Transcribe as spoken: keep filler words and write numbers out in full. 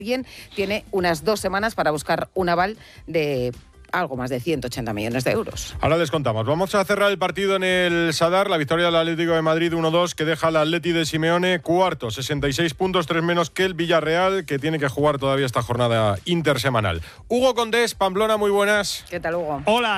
Bien, tiene unas dos semanas para buscar un aval de algo más de ciento ochenta millones de euros. Ahora les contamos. Vamos a cerrar el partido en el Sadar, la victoria del Atlético de Madrid uno dos, que deja al Atleti de Simeone cuarto, sesenta y seis puntos, tres menos que el Villarreal, que tiene que jugar todavía esta jornada intersemanal. Hugo Condés, Pamplona, muy buenas. ¿Qué tal, Hugo? Hola.